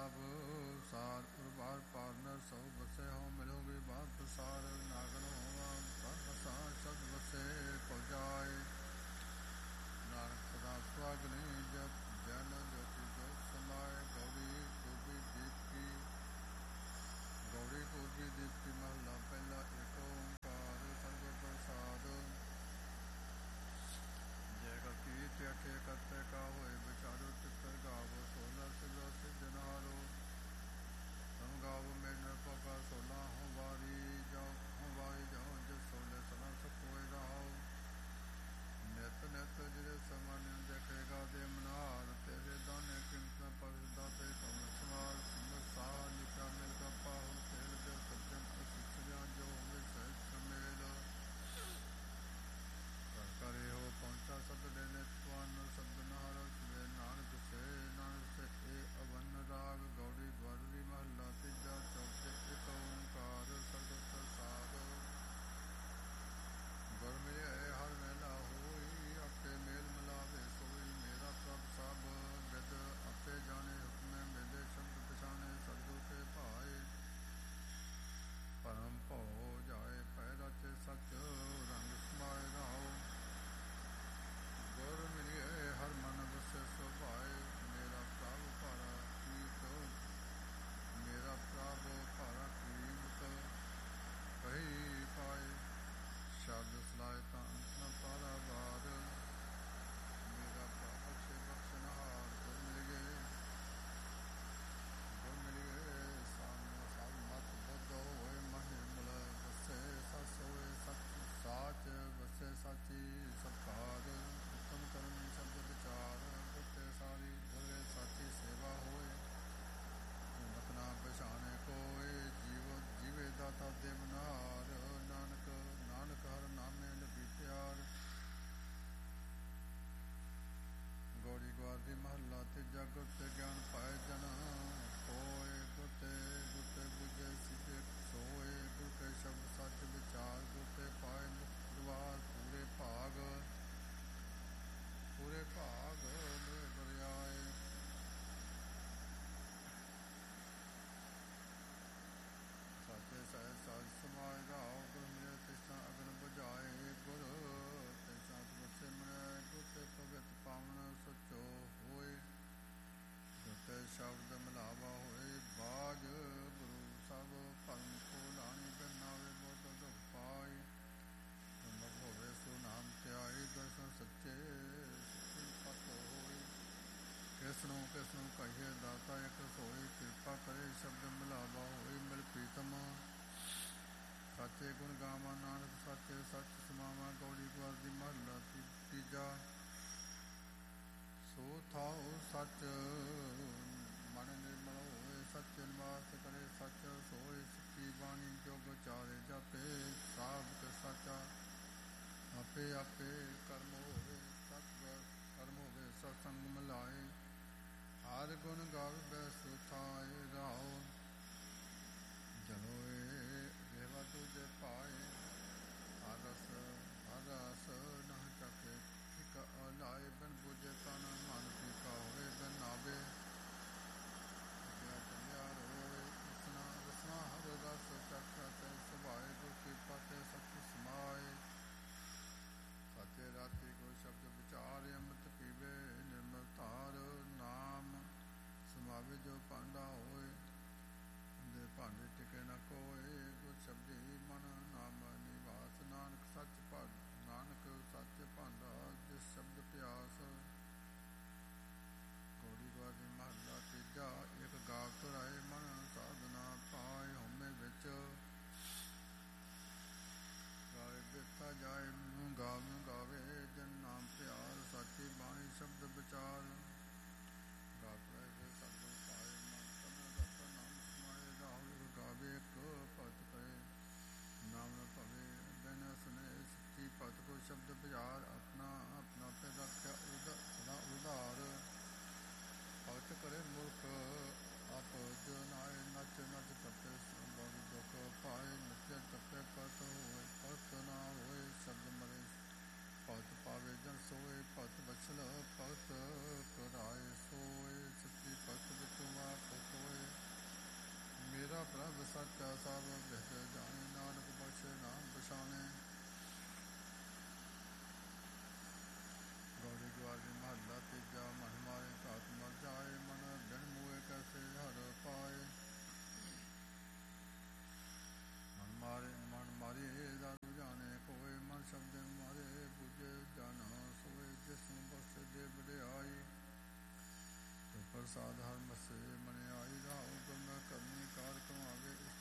ਪ੍ਰਭ ਸਾਰ ਉਰਬਾਰ ਪਾਰਨਰ ਸੋ ਬਸੇ ਹੋ ਮਿਲੋਗੇ ਬਾਤ ਪ੍ਰਸਾਰ ਨਾਗਨ ਹੋਵਾ ਪਰਸਾ ਸ਼ਬਦ ਬਸੇ ਕੋ ਜਾਏ ਨਾਨਕ ਸਦਾ ਸੁਆਗਨੀ ਜਪ ਜਨ ਜੋਤੀ ਜੋਤ ਸਮਾਏ ਗੌਰੀ ਗੋਬੀ ਦੀਪਕੀ ਗੌਰੀ ਗੋਬੀ ਦੀਪਕੀ ਮਹਲਾ ਪਹਿਲਾ ਏਕ ਓੰਕਾਰ ਸਤਿਗੁਰ ਪ੍ਰਸਾਦ ਜੈ ਕਾ ਕੀਰਤ ਅਠੇ ਕਰਤੇ ਕਾ ਹੋਏ ਵਿਚਾਰੋ ਚਿੱਤਰ ਗਾਵੋ ਸੋਲਾ ਸਿਲੋ ਸਿਜਨਾਰੋ ਤਮ ਗਾਵੋ ਮੇਰ ਨਿਰਭਉ ਸੋਲਾ ਹੋਂ ਵਾਰੀ ਜਾਓ ਜਿਸ ਸੋਲੇ ਸਦਾ ਸੁਖ ਹੋਏ ਰਹਾਓ ਨਿਤ ਨਿਤ ਜਿਹੜੇ ਸਮਨ ਦੇਖੇਗਾ ਦੇ ਮਨਾਰ ਤੇਰੇ ਦਾਨੇ ਕਿੰਤ ਪਰਦਾ ਤੇ ਕਮ ਸਵਾਰ ਸੁੰਦਰ ਸਾਹ ਨਿਕਾ ਮਿਲ ਕਾ ਪਾਹੁ ਤੇਲ ਦੇ ਸੱਜਣ ਪ੍ਰਸਿੱਧਿਆ ਜੋ ਹੋਵੇ ਸਹਿਜ ਸਮੇਲ ਕਰੇ ਹੋ ਪਹੁੰਚਾ ਸਤ ਦੇ ਨਿਤਵਾਨ ਸਬਦ ਨਾਰ ਸਵੇ ਨਾਨਕ ਸੇ ਇਹ ਅਵਨ ਰਾਗ ਗੌੜੀ ਦਵਾਰੀ ਮਹੱਲਾ ਤੀਜਾ ਚੌਥੇ ਇੱਕ ਓੰਕਾਰ ਸਤਿਗੁਰ ਪ੍ਰਸਾਦ ਗੁਰ ਮਿਲਿਆ ਹਰ ਵੇਲਾ ਹੋਈ ਆਪੇ ਮੇਲ ਮਿਲਾਵੇ ਸੋਈ ਮੇਰਾ ਪ੍ਰਭ ਸਭ ਵਿਦ ਆਪੇ ਜਾਣੇ ਹੁਕਮੇ ਮੇਲੇ ਸ਼ਬਦ ਪਛਾਣੇ ਸਤਿਗੁਰ ਕੇ ਭਾਏ ਪਰਮ ਭਉ ਜਾਏ ਪੈ ਰਚੇ ਸਚ ਰੰਗ ਸਮਾਏ ਰਹਾਓ ਗੁਰ ਮਿਲਿਆ ਹਰ ਮਨ ਵਸੈ ਸੁਭਾਏ ਮੇਰਾ ਪ੍ਰਭ ਭਾਰਾ ਕੀਤ ਮੇਰਾ ਪ੍ਰਭ ਭਾਰਾ ਕੀਮਤ ਕਹੀ ਪਾਏ ਸ਼ਬਦ ਸਲਾਏ ਤਾਂ ਅੰਤ ਨ ਪਾਰਾ ਬਾਰ ਮੇਰਾ ਪ੍ਰਭ ਬਖਸ਼ੇ ਬਖਸ਼ਨਹਾਰ ਗੁਰ ਮਿਲ ਗਏ ਸਾਧ ਮਤ ਬੁੱਧ ਹੋਏ ਮਹਿਮਲ ਵਸੇ ਸਸ ਹੋਏ ਸਚ ਸਾਚ ਵਸੇ ਸਾਚੀ ਸਤਕਾਰ ਉਤਮ ਕਰਮ ਸ਼ਬਦ ਵਿਚਾਰ ਗੁਰਤੇ ਸਾਰੀ ਗੁਰੇ ਸਾਚੀ ਸੇਵਾ ਹੋਏ ਮਤ ਨਾ ਪਛਾਣੇ ਕੋਏ ਜੀਵੇ ਦਾਤਾ ਦੇਵਨਾਰ ਨਾਨਕ ਹਰ ਨਾਮੇ ਲਭੀ ਪਿਆਰ ਗੌੜੀ ਗਵਾਦੀ ਮਹੱਲਾ ਤੀਜਾ ਗੁਰ ਤੇ ਗਿਆਨ ਪਾਏ ਜਨ ਕੋਏ ਗੁਰਤੇ ਬੁਝੇ ਸਿੱਧੇ ਸੋਏ ਗੁਰ ਕੇ ਸ਼ਬਦ ਸੱਚ ਵਿਚਾਰ ਗੁਰ ਤੇ ਪਾਏ ਮੁਕਤ ਦਰਬਾਰ ਪੂਰੇ ਭਾਗ ਮੇ ਦਰਿਆਏ ਸਾਚੇ ਸਹਿਜ ਸਾਜ ਸਮਾਏ ਰਾਓ ਗੁਰ ਮਿਲੇ ਤਿਸਾ ਅਗਨ ਬੁਝਾਏ ਗੁਰ ਤੇ ਸਾਤ ਬਸੇ ਮਨਾਏ ਗੁਰ ਤੇ ਭਗਤ ਪਾਵਨ ਸਚੋ ਹੋਏ ਗੁਰ ਤੇ ਸ਼ਬਦ ਮਿਲਾਵਾ ਹੋਏ ਬਾਜ ਗੁਰੂ ਸਭ ਭਰਮ ਕੋ ਲਾਣੀ ਬਨਾਵੇ ਬਹੁਤ ਦੁਖ ਪਾਏ ਨਭ ਹੋਵੇ ਸੋ ਨਾਮ ਧਿਆਏ ਦਰਸ਼ਨ ਸੱਚੇ ਪਤ ਹੋਏ ਕਿਸਨੂੰ ਕਹੀਏ ਦਾਤਾ ਇੱਕ ਸੋਈ ਕਿਰਪਾ ਕਰੇ ਸ਼ਬਦ ਮਿਲਾਵਾ ਹੋਏ ਮਿਲ ਪ੍ਰੀਤਮ ਸਾਚੇ ਗੁਣ ਗਾਵਾਂ ਨਾਨਕ ਸਾਚੇ ਸੱਚ ਸਮਾਵਾਂ ਗੌੜੀ ਗਵਾਦੀ ਮਹੱਲਾ ਤੀਜਾ ਸੋ ਥਾਉ ਸੱਚ ਮਨ ਨਿਰਮਲ ਹੋਏ ਸੱਚ ਨਿਵਾਸ ਕਰੇ ਸੱਚ ਸੋਏ ਸੱਚੀ ਬਾਣੀ ਜੋਗ ਚਾਰੇ ਜਾਪੇ ਸਾਬਤ ਸਾਚਾ ਆਪੇ ਕਰਮ ਹੋਵੇ ਸਤਸੰਗ ਮਿਲਾਏ ਹਰ ਗੁਣ ਗਾਵੇ ਸੁਥਾਏ ਰਾਓ ਜਲੋਏ ਦੇਵਾ ਤੁਝੇ ਪਾਏ ਹਰ ਰਸ ਨਾ ਚੱਕੇ ਠੀਕ ਲਾਏ ਬਿਨ ਬੁਝੇ ਤਨ ਮਨ ਫੀਕਾ ਹੋਏ ਬਿਨ ਨਾਵੇ ਤਿਆਰ ਹੋਏ ਰਸਨਾ ਹਰ ਰਸ ਚੱਕਾ ਤੇ ਸੁਭਾਏ ਗੁਰ ਕਿਰਪਾ ਤੇ ਸਚ ਸਮਾਏ ਸਾਚੇ ਰਾਤੀ ਕੋ ਸ਼ਬਦ ਵਿਚਾਰ ਅੰਮ੍ਰਿਤ ਪੀਵੇ ਨਿਰਮਲ ਧਾਰ ਨਾਮ ਸਮਾਵੇ ਜੋ ਪਾਂਡਾ ਹੋਏ ਦੇ ਭਾਂਡੇ ਟਿਕੇ ਨ ਕੋਏ ਗੁਰ ਸ਼ਬਦੀ ਮਨ ਨਾਮ ਨਿਵਾਸ ਨਾਨਕ ਸੱਚ ਭਾਂਡਾ ਜਿਸ ਸ਼ਬਦ ਪਿਆਸ ਗੌੜੀ ਗਵਾਦੀ ਮਹੱਲਾ ਤੀਜਾ ਇੱਕ ਗਾਵ ਤੁਰਾਏ ਮਨ ਸਾਧਨਾ ਪਾਏ ਹਉਮੈ ਵਿੱਚ ਗਾਏ ਦਿੱਤਾ ਜਾਏ ਗਾਵੇ ਜਨ ਨਾਮ ਪਿਆਰ ਸਾਚੀ ਬਾਣੀ ਸ਼ਬਦ ਵਿਚਾਰ ਗਾਵੇ ਸਤਿਗੁਰ ਪਾਏ ਮਨ ਤਨ ਰਤਾ ਨਾਮ ਸਮਾਏ ਰਾਹੁਲ ਗਾਵੇ ਕੋ ਭਗਤ ਕਰੇ ਨਾਮ ਨ ਭਵੇ ਬਿਨ ਸੁਨੇ ਸੱਚੀ ਭਗਤ ਕੋ ਸ਼ਬਦ ਵਿਚਾਰ ਆਪਣਾ ਤੇ ਰੱਖਿਆ ਸਦਾ ਉਧਾਰ ਭਗਤ ਕਰੇ ਮੁਲਕ ਆਪ ਜੋ ਨਾਏ ਨਚ ਟੱਪੇ ਬਹੁਤ ਦੁੱਖ ਪਾਏ ਨੱਚੇ ਟੱਪੇ ਪਤ ਹੋਏ ਪਤ ਨਾ ਹੋਏ ਸ਼ਬਦ ਮਰੇ ਭਗਤ ਪਾਵੇ ਜਨ ਸੋਏ ਭਗਤ ਬਛਲ ਭਗਤ ਕਰਾਏ ਸੋਏ ਸੱਚੀ ਭਗਤ ਵਿਚੋਂ ਆਪ ਹੋਏ ਸੱਚਾ ਸਭ ਬਿਦ ਜਾਣੇ, ਨਾਨਕ ਬਖਸ਼ੇ ਨਾਮ ਪਛਾਣੇ। ਗੌੜੀ ਗਵਾਰੀ ਮਹੱਲਾ ਤੀਜਾ। ਮਨ ਮਾਰੇ ਘਾਤ ਮਰ ਜਾਏ, ਮਨ ਬਿਨ ਮੂਏ ਕੈਸੇ ਹਰ ਪਾਏ। ਮਨ ਮਾਰੇ ਦਾਰੂ ਜਾਣੇ ਕੋਏ, ਮਨ ਸ਼ਬਦ ਮਾਰੇ ਬੁਝੇ ਜਨ ਸੋਏ। ਜਿਸ ਨੂੰ ਬਖਸ਼ੇ ਦੇ ਵਡਿਆਈ, ਪ੍ਰਸਾਦ ਹਰ ਮਸੇ ਮਨ ਆਈ। ਰਾਹੁ ਗੰਗਾ ਕਰਨੀ ਕਾਰ ਕਮਾਵੇ,